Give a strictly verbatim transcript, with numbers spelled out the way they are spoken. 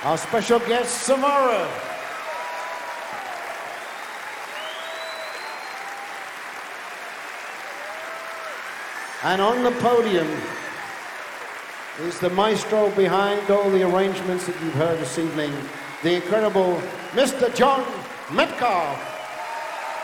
Our special guest, Samara. And on the podium is the maestro behind all the arrangements that you've heard this evening, the incredible Mister John Metcalf.